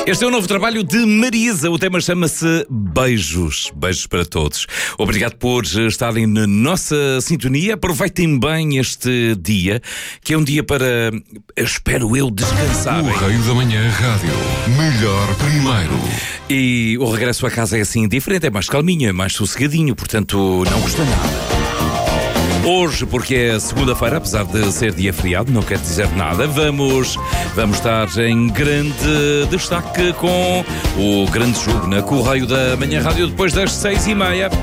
Este é o novo trabalho de Marisa. O tema chama-se Beijos. Beijos para todos. Obrigado por estarem na nossa sintonia. Aproveitem bem este dia, que é um dia para, espero eu, descansar. O Raio da Manhã Rádio. Melhor primeiro. E o regresso a casa é assim diferente, é mais calminho, é mais sossegadinho, portanto não custa nada. Hoje, porque é segunda-feira, apesar de ser dia feriado, não quer dizer nada, vamos estar em grande destaque com o grande jogo na Correio da Manhã Rádio depois das 6h30.